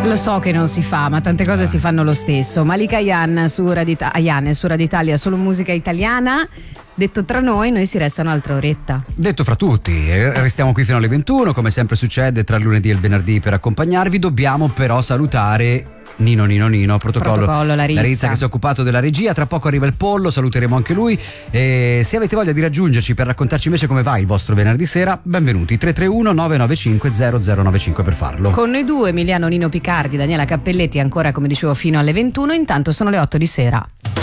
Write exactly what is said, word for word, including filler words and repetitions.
Lo so che non si fa, ma tante cose si fanno lo stesso. Malika Ayan su Radio, Ayan, su Radio Italia, solo musica italiana. Detto tra noi, noi si resta un'altra oretta. Detto fra tutti, restiamo qui fino alle ventuno, come sempre succede tra il lunedì e il venerdì per accompagnarvi. Dobbiamo però salutare Nino Nino Nino, protocollo, protocollo la, Rizza. la Rizza che si è occupato della regia. Tra poco arriva il Pollo, saluteremo anche lui. E se avete voglia di raggiungerci per raccontarci invece come va il vostro venerdì sera, benvenuti. Tre tre uno nove nove cinque zero zero nove cinque per farlo. Con noi due, Emiliano Nino Picardi, Daniela Cappelletti, ancora come dicevo fino alle ventuno. Intanto sono le otto di sera.